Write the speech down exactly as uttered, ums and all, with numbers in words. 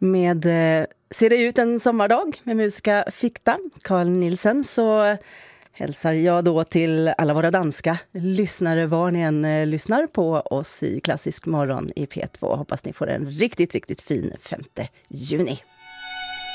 Med eh, Ser det ut en sommardag med musiska Fikta, Carl Nielsen, så hälsar jag då till alla våra danska lyssnare var ni än eh, lyssnar på oss i Klassisk morgon i P två. Hoppas ni får en riktigt, riktigt fin femte juni.